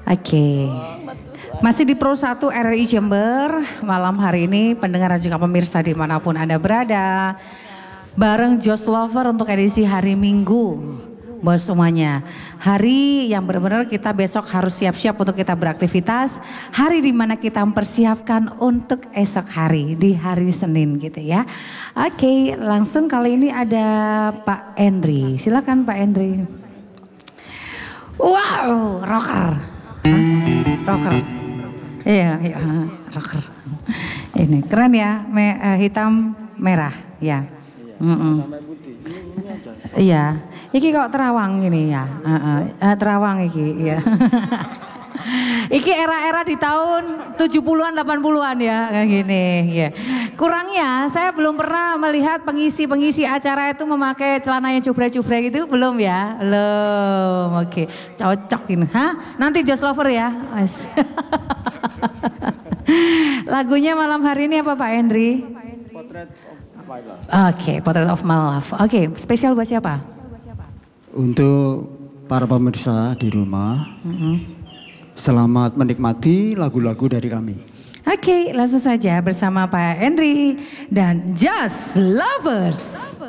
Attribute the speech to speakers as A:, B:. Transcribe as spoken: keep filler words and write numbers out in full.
A: Oke. Masih di Pro satu R R I Jember, malam hari ini pendengar dan juga pemirsa dimanapun Anda berada. Bareng Just Lover untuk edisi hari Minggu. Buat semuanya, hari yang benar-benar kita besok harus siap-siap untuk kita beraktivitas. Hari dimana kita mempersiapkan untuk esok hari, di hari Senin gitu ya. Oke, langsung kali ini ada Pak Endri. Silakan Pak Endri. Wow, rocker. Hah? Rocker. Iya, iya, rocker. Ini keren ya, me, uh, hitam merah ya. Mm -mm. Iya, iki kok terawang ini ya, uh, uh, uh, terawang iki ya. Iki era-era di tahun tujuh puluhan delapan puluhan ya, kayak gini ya. Kurangnya saya belum pernah melihat pengisi-pengisi acara itu memakai celana yang cubre-cubre gitu, belum ya? Belum, oke. Cocok ini, hah? Nanti Just Lover ya. Lagunya malam hari ini apa Pak Hendri?
B: Portrait of My Love.
A: Oke, okay, Portrait of My Love. Oke, okay, spesial buat siapa?
B: Untuk para pemirsa di rumah, mm-hmm. Selamat menikmati lagu-lagu dari kami.
A: Oke, okay, langsung saja bersama Pak Hendri dan Just Lovers.